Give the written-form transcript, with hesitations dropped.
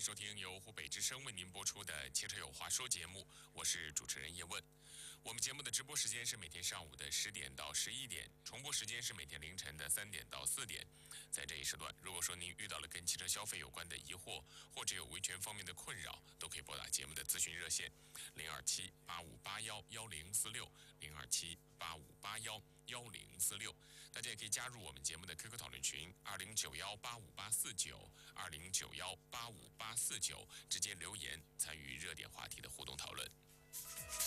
收听由湖北之声为您播出的《汽车有话说》节目，我是主持人叶问。我们节目的直播时间是每天上午的10点到11点，重播时间是每天凌晨的3点到4点。在这一时段，如果说您遇到了跟汽车消费有关的疑惑，或者有维权方面的困扰，都可以拨打节目的咨询热线027-8581-1046，027-8581-1046。大家也可以加入我们节目的 QQ 讨论群2091-85849，2091-85849，直接留言参与热点话题的互动讨论。